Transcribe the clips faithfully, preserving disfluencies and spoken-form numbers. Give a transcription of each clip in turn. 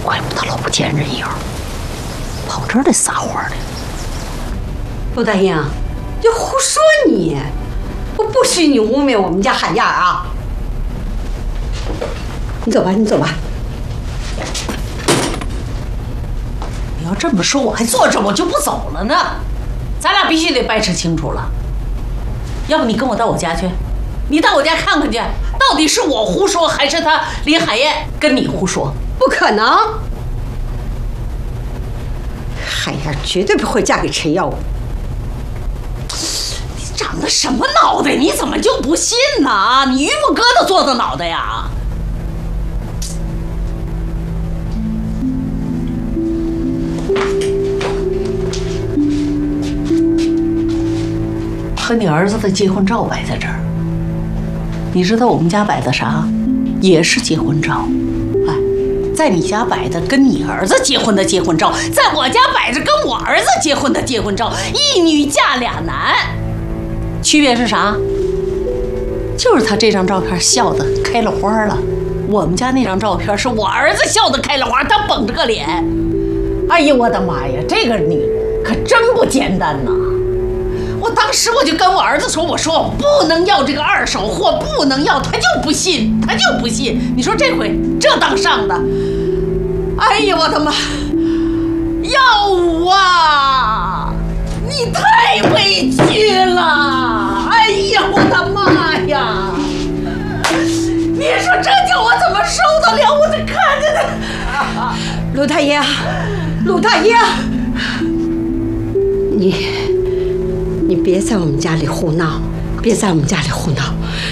怪不得老不见人影，跑这儿来撒欢呢。 陆大英，你胡说你！我不许你污蔑我们家海燕啊！你走吧，你走吧。 你要这么说，我还坐着我就不走了呢。咱俩必须得掰扯清楚了。要不你跟我到我家去，你到我家看看去，到底是我胡说，还是他林海燕跟你胡说？ 不可能，海燕绝对不会嫁给陈耀武。 你长的什么脑袋？你怎么就不信呢？啊，你榆木疙瘩做的脑袋呀！和你儿子的结婚照摆在这儿，你知道我们家摆的啥？也是结婚照。哎，在你家摆的跟你儿子结婚的结婚照，在我家摆着跟我儿子结婚的结婚照，一女嫁俩男。区别是啥？就是他这张照片笑得开了花了，我们家那张照片是我儿子笑得开了花，他绷着个脸。哎呀，我的妈呀，这个女人可真不简单呐！我当时我就跟我儿子说，我说我不能要这个二手货，不能要，他就不信，他就不信。你说这回这当上的，哎呀，我的妈！耀武啊，你太委屈了！哎呀，我的妈呀！你说这叫我怎么受得了？我这看着呢。 陆大爷，陆大爷，你你别在我们家里胡闹，别在我们家里胡闹。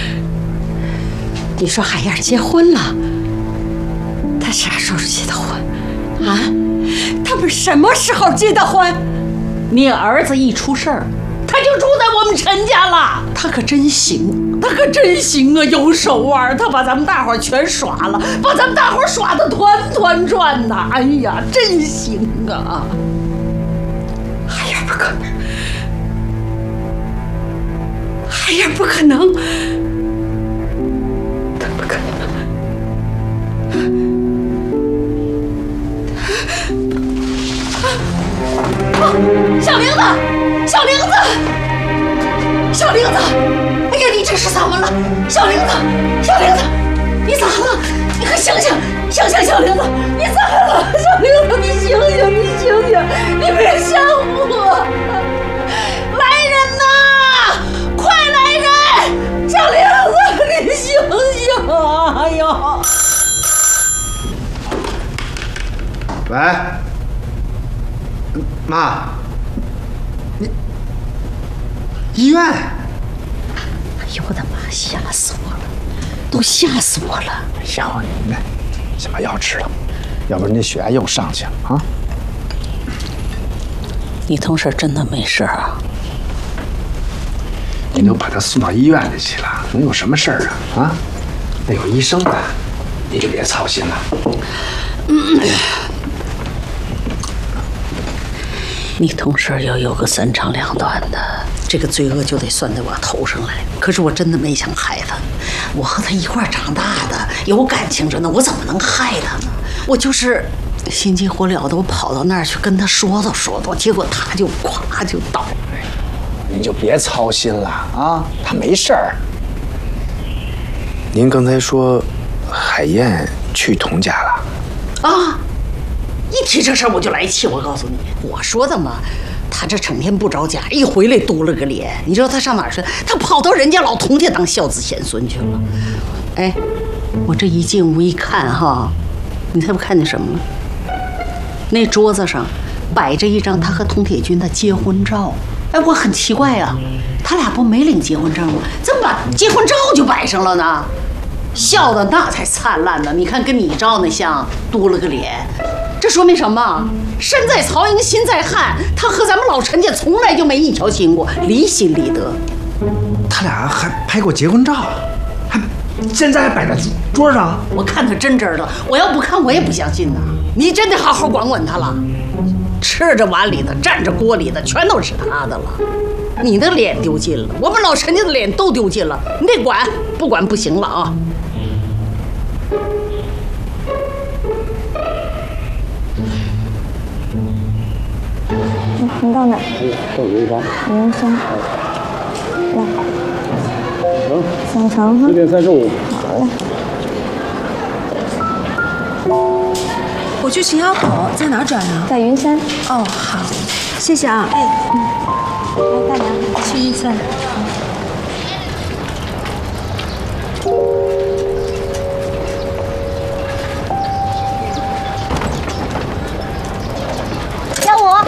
你说海燕结婚了，她啥时候结的婚？啊？他们什么时候结的婚？ 你儿子一出事儿，他就住在我们陈家了。他可真行，他可真行啊，有手腕，他把咱们大伙儿全耍了，把咱们大伙儿耍得团团转呐！哎呀，真行啊！ 海燕不可能，海燕不可能，他不可能。 小玲子，小玲子，小玲子！哎呀，你这是怎么了？小玲子，小玲子，你咋了？你快醒醒，醒醒，小玲子，你咋了？小玲子，你醒醒，你醒醒，你别吓我！来人呐，快来人！小玲子，你醒醒啊！哎呦！ 喂，妈，你医院？ 哎呦我的妈！吓死我了，都吓死我了！ 哎呀，你那先把药吃了，要不然你血压又上去了啊！ 你同事真的没事啊？ 你都把他送到医院里去了，能有什么事儿啊？啊，那有医生的，你就别操心了。 嗯。你同事要有个三长两短的，这个罪恶就得算在我头上来。可是我真的没想害他，我和他一块儿长大的，有感情着呢，我怎么能害他呢？我就是心急火燎的，我跑到那儿去跟他说道说道，结果他就咵就倒了。 您就别操心了啊，他没事儿。您刚才说海燕去童家了啊？一提这事儿我就来气，我告诉你，我说的嘛，他这成天不着家，一回来嘟了个脸。你知道他上哪儿去？他跑到人家老童家当孝子贤孙去了。哎，我这一进屋一看哈，你猜我看见什么了？那桌子上摆着一张他和童铁军的结婚照。哎，我很奇怪呀、啊，他俩不没领结婚证吗？怎么把结婚照就摆上了呢？笑的那才灿烂呢！你看跟你照那像，嘟了个脸。这说明什么？身在曹营心在汉，他和咱们老陈家从来就没一条心过，离心离德。 他俩还拍过结婚照，还现在还摆在桌上。 我看他真真的，我要不看我也不相信呐。你真得好好管管他了，吃着碗里的，蘸着锅里的，全都是他的了。你的脸丢尽了，我们老陈家的脸都丢尽了，你得管，不管不行了啊！ 到哪？ 到云山。 云山。来。 成。 小城哈。 十点三十五。 好嘞。 我去秦窑口，在哪儿转啊？ 在云山。 哦，好，谢谢啊。哎， 嗯。来，大娘。 去云山。 要我。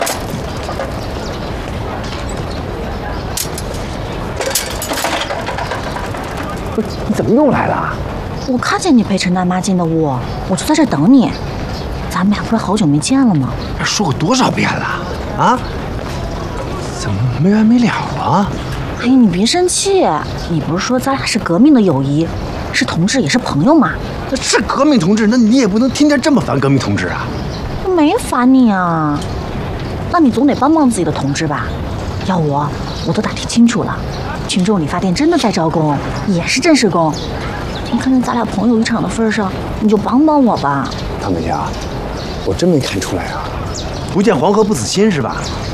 不是，你怎么又来了？ 我看见你陪陈大妈进的屋，我就在这等你。咱们俩不是好久没见了吗？ 说过多少遍了啊？怎么没完没了啊？ 哎呀，你别生气，你不是说咱俩是革命的友谊，是同志也是朋友吗？ 是革命同志，那你也不能天天这么烦革命同志啊！ 我没烦你啊，那你总得帮帮自己的同志吧？要我，我都打听清楚了，群众理发店真的在招工，也是正式工。你看在咱俩朋友一场的份上，你就帮帮我吧。 唐美霞，我真没看出来啊，不见黄河不死心是吧？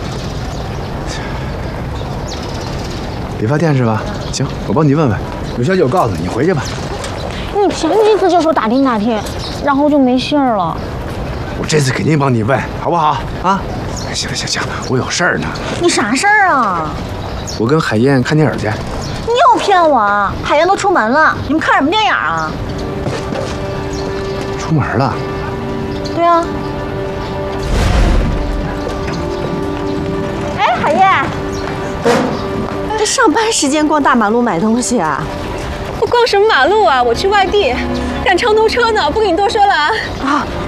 理发店是吧？行，我帮你问问，有消息我告诉你，你回去吧。 你前几次就说打听打听，然后就没信儿了。 我这次肯定帮你问，好不好？啊？行行行，我有事儿呢。 你啥事儿啊？ 我跟海燕看电影去。 你又骗我啊！海燕都出门了，你们看什么电影啊？ 出门了？ 对啊。 哎，海燕，这上班时间逛大马路买东西啊？ 我逛什么马路啊？我去外地赶长途车呢，不跟你多说了啊。 啊。